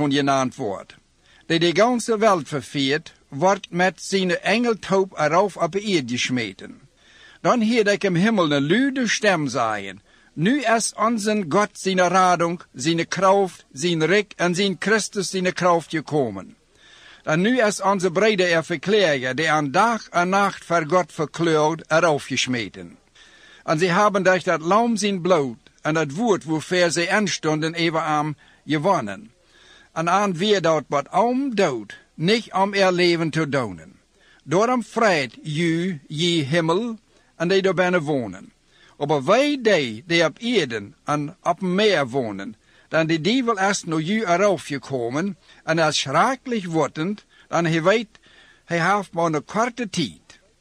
genaamd wordt. Die de ganze Welt verviert, wordt met zijn engeltoop eraf op de eerd gesmeten. Dan hoorde ik im Himmel een luide stem zeggen, nu is onze God zijn radung, zijn kracht, zijn rijk en zijn Christus zijn kracht gekomen. En nu is onze brede verkläger, die aan dag en nacht voor God verkleurd, eraf gesmeten. En ze hebben durch dat Lamm zijn bloed en dat woord waarvoor ze instonden even gewonnen. En aan wie dat wat dood, niet om er leven te donen. Daarom vreit je Himmel en die daar binnen wonen. Maar wij die op Eden en op meer wonen, dan de duivel is naar u eraf gekomen en is schrikkelijk wordend, dan hij weet, hij heeft maar een korte tijd.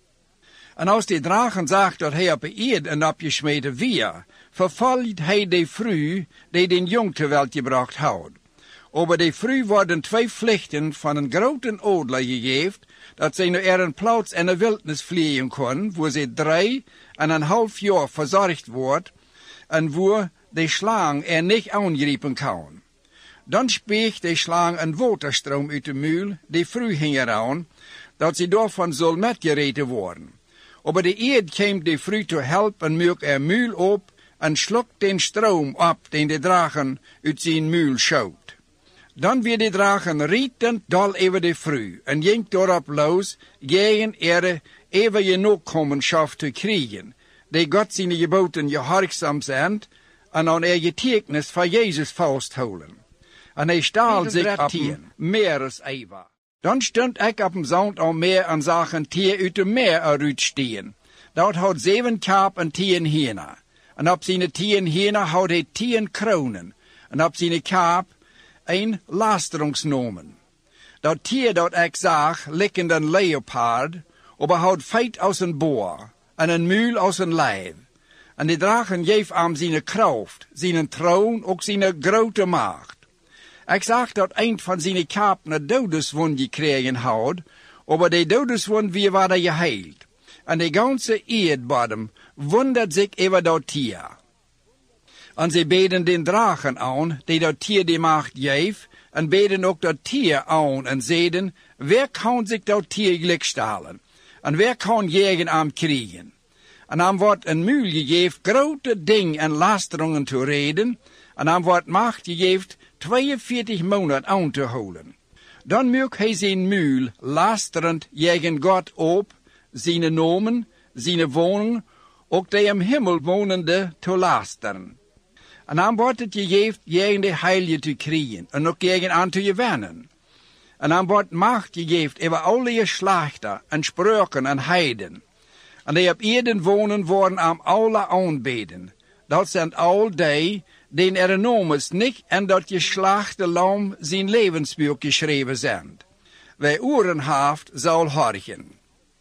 En als die dragen zegt dat hij op de eerd en opgesmeten weer, vervolgt hij de vrouw die den jong ter wereld gebracht houdt. Maar de vrouw worden 2 vlichten van een grote adelaar gegeven, dat zij naar een plaats in de wildnis vliegen kon, waar ze 3,5 jaar verzorgd wordt, en waar de slang er niet aangrijpen kan. Dan speegt de slang een waterstroom uit de muil, die vrouw ging eraan, dat ze daarvan zal metgereten worden. Maar de eerd kwam de vrouw te helpen en maakt muil op en slokt den stroom op, den de dragen uit zijn muil schoot. Dan weer de dragen rietend dal over de vrouw en ging daarop los, gegen even je nakomenschap te krijgen, die God zijn geboden gehoorzaam zijn en aan getuigenis van Jezus vasthouden. En hij staal zich op meer als Eva. Dan stond ik op een zand aan meer en zag een tier uit de meer eruit steken. Dat had 7 kap en 10 henen. En op zijn 10 henen had hij 10 kronen. En op zijn kap een lasterungsnomen. Dat tier dat ik zag, likkend een leopard, maar had feit als een boer en een muil als een lijf. En die dragen geef aan zijn kracht, zijn troon, ook zijn grote macht. Ik zag dat een van zijn kapen een dodeswond gekregen had, maar die dodeswond weer waren geheild. En de ganze eerdbodem wondert zich over dat tier. En ze beden den dragen aan, die dat tier de macht geeft, en beden ook dat tier aan en zeiden, wer kan zich dat tier gelijk stalen? En wer kan jegen aan krijgen? En dan wordt een muil gegeven grote ding en lasteringen te reden, en dan wordt macht gegeven 42 maanden aan te houden. Dan maakt hij zijn muil lasterend jegen God op, zijn nomen, zijn woning, ook de im Himmel wonende te lasteren. En dan wordt het gegeven jegen de heilige te krijgen, en ook jegen aan te gewinnen. En dan wordt macht gegeven over alle geslachten en spreuken en heiden. En die op Eden wonen worden aan alle aanbeden. Dat zijn al die er noemens niet en dat geslachte lam zijn levensboek geschreven zijn. Wie oren heeft, zal horen.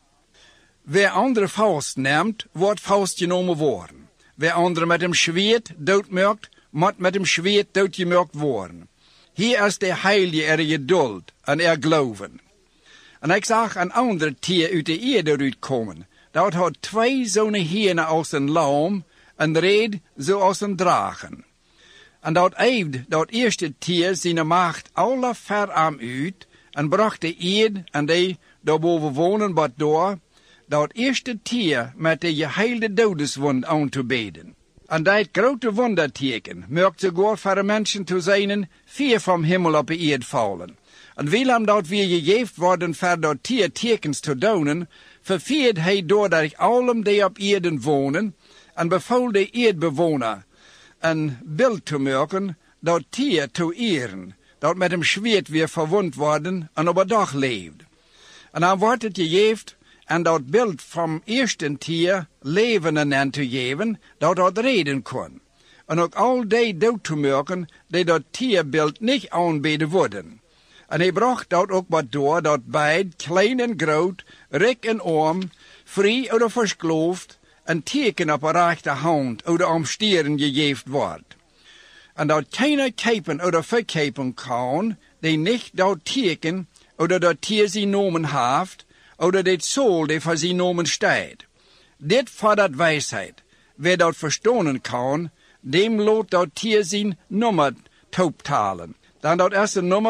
Wie andere vastneemt, wordt vastgenomen worden. Wie andere met hem zweet doodmaakt, moet met hem zweet doodgemaakt worden. Hier is de heilige geduld en geloven. En ik zag een ander tier uit de eerde uitkomen. Dat had 2 zo'n henen als een lam en reed zoals een dragen. En dat eefde dat eerste tier zijn macht alle ver aan uit en bracht de eerd en die daarboven wonen wat door, dat eerste tier met de geheelde dodeswond aan te beden. En dat grote wonderteken maakt sogar voor mensen te zijn 4 van hemel op de eerd vallen. En willen dat weer gegeven worden voor dat tier tekens te doen, verviert hij doordat allen die op Eden wonen en beval de eerdbewoner een beeld te maken, dat tier te eren, dat met hem zweet weer verwond worden en op een dag leeft. En dan wordt het gegeven en dat beeld van eerste tier leven en te geven, dat reden kon. En ook al die dood te maken, die dat tierbeeld niet aanbeden worden. En hij bracht dat ook wat door, dat beid, klein en groot, rijk en arm, vrij of verskloofd, een teken op een rechterhand of om stieren gegeven wordt. En dat keiner kepen of verkepen kan, die niet dat teken, of dat tier zijn nomen heeft, of dit zool die voor zijn nomen staat. Dit vordert wijsheid. Wie dat verstonen kan, dem laat dat tier zijn nummer toeptalen. Dan dat is een nummer